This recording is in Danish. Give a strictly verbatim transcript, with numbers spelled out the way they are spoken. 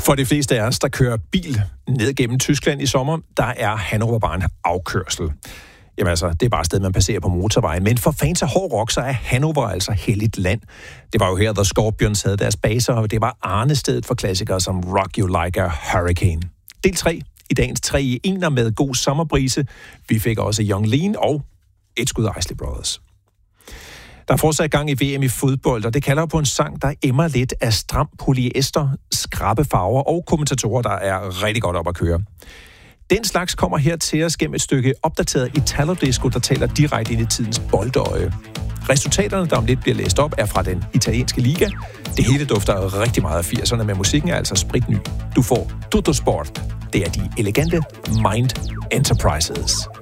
For de fleste af os, der kører bil ned gennem Tyskland i sommer, der er Hannover bare en afkørsel. Jamen altså, det er bare et sted, man passerer på motorvejen. Men for fans af hård rock, så er Hannover altså helligt land. Det var jo her, The Scorpions havde deres baser, og det var arnestedet for klassikere som Rock You Like a Hurricane. Del tre i dagens tre i ener med god sommerbrise. Vi fik også Young Lean og et skud Isley Brothers. Der er fortsat gang i V M i fodbold, og det kalder på en sang, der emmer lidt af stram polyester, skrappe farver og kommentatorer, der er rigtig godt op at køre. Den slags kommer her til os gennem et stykke opdateret Italo-disco, der taler direkte ind i tidens boldøje. Resultaterne, der om lidt bliver læst op, er fra den italienske liga. Det hele dufter rigtig meget af firserne, men musikken er altså spritny. Du får Tutto Sport. Det er de elegante Mind Enterprises.